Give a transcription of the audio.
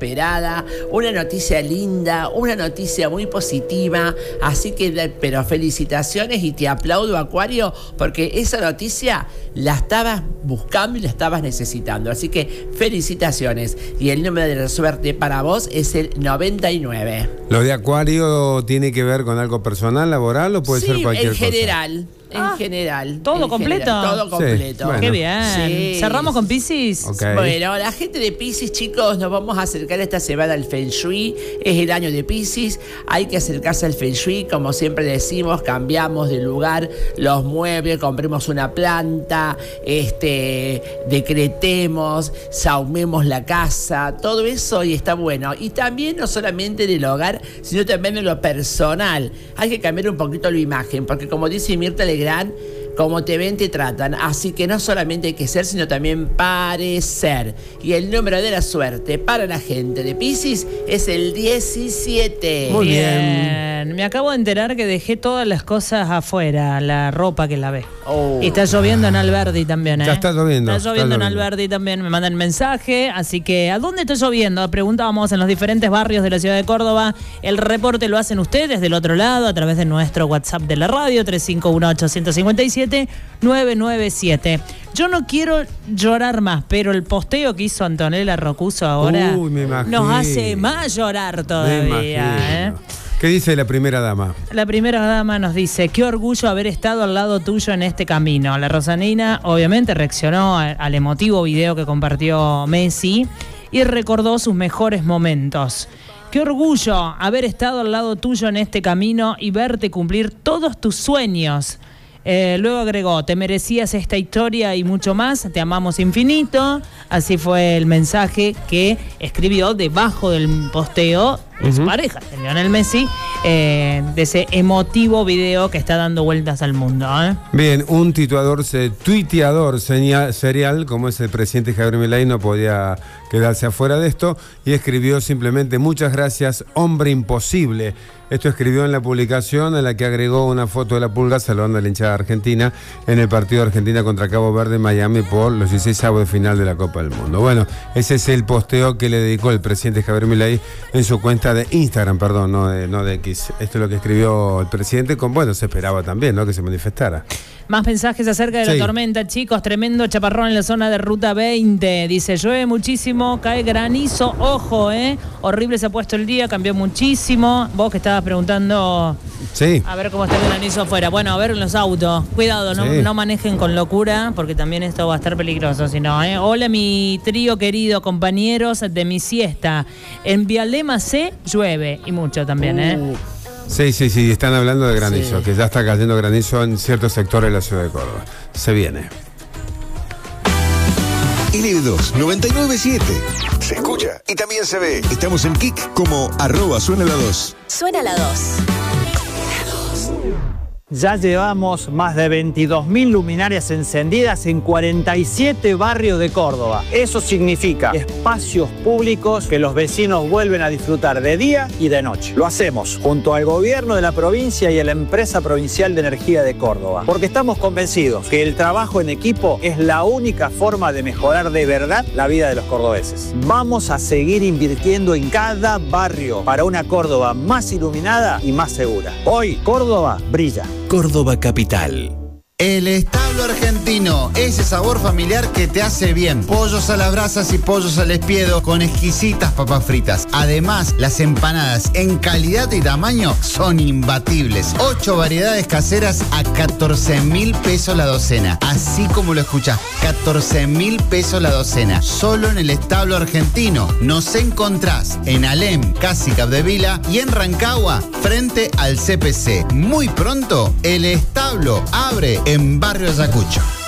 esperada, una noticia linda, una noticia muy positiva, así que, pero felicitaciones y te aplaudo, Acuario, porque esa noticia la estabas buscando y la estabas necesitando, así que felicitaciones. Y el número de la suerte para vos es el 99. ¿Lo de Acuario tiene que ver con algo personal, laboral o puede ser cualquier cosa? En general. ¿Todo completo? Todo completo. Sí, bueno. Qué bien. Sí. ¿Cerramos con Piscis? Okay. Bueno, la gente de Piscis, chicos, nos vamos a acercar esta semana al Feng Shui. Es el año de Piscis. Hay que acercarse al Feng Shui. Como siempre decimos, cambiamos de lugar los muebles, compremos una planta, decretemos, sahumemos la casa. Todo eso y está bueno. Y también no solamente en el hogar, sino también en lo personal. Hay que cambiar un poquito la imagen, porque como dice Mirta Legrand, como te ven, te tratan. Así que no solamente hay que ser, sino también parecer. Y el número de la suerte para la gente de Piscis es el 17. Muy bien. Me acabo de enterar que dejé todas las cosas afuera, la ropa que lavé. Oh. Y está lloviendo en Alberdi también, ¿eh? Ya está lloviendo. Está lloviendo en Alberdi también. Me mandan mensaje. Así que, ¿a dónde está lloviendo? Preguntábamos en los diferentes barrios de la ciudad de Córdoba. El reporte lo hacen ustedes del otro lado a través de nuestro WhatsApp de la radio, 351-857-997. Yo no quiero llorar más, pero el posteo que hizo Antonella Rocuso ahora nos hace más llorar todavía, ¿eh? ¿Qué dice la primera dama? La primera dama nos dice: qué orgullo haber estado al lado tuyo en este camino. La Rosanina obviamente reaccionó al emotivo video que compartió Messi y recordó sus mejores momentos. Qué orgullo haber estado al lado tuyo en este camino y verte cumplir todos tus sueños. Luego agregó: te merecías esta historia y mucho más, te amamos infinito. Así fue el mensaje que escribió debajo del posteo de su pareja, Lionel Messi, de ese emotivo video que está dando vueltas al mundo, ¿eh? Bien, un tuiteador serial como es el presidente Javier Milei no podía quedarse afuera de esto y escribió simplemente: muchas gracias, hombre imposible. Esto escribió en la publicación en la que agregó una foto de la Pulga saludando a la hinchada argentina en el partido de Argentina contra Cabo Verde en Miami por los 16avos de final de la Copa del Mundo. Bueno, ese es el posteo que le dedicó el presidente Javier Milei en su cuenta de Instagram, perdón, no de X. Esto es lo que escribió el presidente, se esperaba también, ¿no?, que se manifestara. Más mensajes acerca de la tormenta, chicos. Tremendo chaparrón en la zona de Ruta 20. Dice: llueve muchísimo, cae granizo. Ojo, horrible se ha puesto el día, cambió muchísimo. Vos que estabas preguntando a ver cómo está el granizo afuera. Bueno, a ver en los autos. Cuidado, no manejen con locura, porque también esto va a estar peligroso, si no, Hola, mi trío querido, compañeros de mi siesta. En Vialema C llueve, y mucho también, Sí, están hablando de granizo, que ya está cayendo granizo en ciertos sectores de la ciudad de Córdoba. Se viene. LB2 997. Se escucha y también se ve. Estamos en Kik como @suena la 2. Suena la 2. Ya llevamos más de 22.000 luminarias encendidas en 47 barrios de Córdoba. Eso significa espacios públicos que los vecinos vuelven a disfrutar de día y de noche. Lo hacemos junto al gobierno de la provincia y a la Empresa Provincial de Energía de Córdoba, porque estamos convencidos que el trabajo en equipo es la única forma de mejorar de verdad la vida de los cordobeses. Vamos a seguir invirtiendo en cada barrio para una Córdoba más iluminada y más segura. Hoy, Córdoba brilla. Córdoba Capital. El Establo Argentino, ese sabor familiar que te hace bien. Pollos a las brasas y pollos al espiedo con exquisitas papas fritas. Además, las empanadas en calidad y tamaño son imbatibles. 8 variedades caseras a 14.000 pesos la docena. Así como lo escuchás, 14.000 pesos la docena. Solo en el Establo Argentino. Nos encontrás en Alem, casi Capdevila, y en Rancagua, frente al CPC. Muy pronto, el Establo abre en Barrio Ayacucho.